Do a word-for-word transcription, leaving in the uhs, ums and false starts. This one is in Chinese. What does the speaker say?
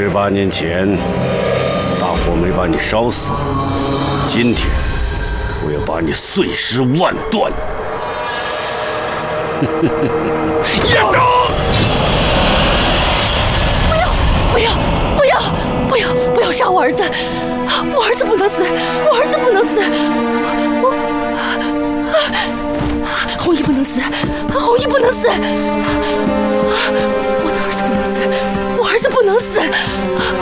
十八年前，大火没把你烧死，今天我要把你碎尸万段。 院长！ 不要！不要！不要！不要！不要杀我儿子！我儿子不能死！我儿子不能死！我我弘毅不能死！弘毅不能死！我的儿子不能死！我儿子不能死！